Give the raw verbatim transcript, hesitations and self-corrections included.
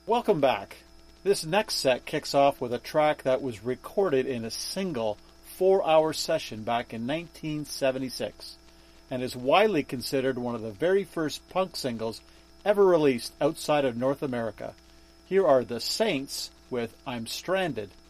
Welcome back. This next set kicks off with a track that was recorded in a single four-hour session back in nineteen seventy-six and is widely considered one of the very first punk singles ever released outside of North America. Here are The Saints with I'm Stranded.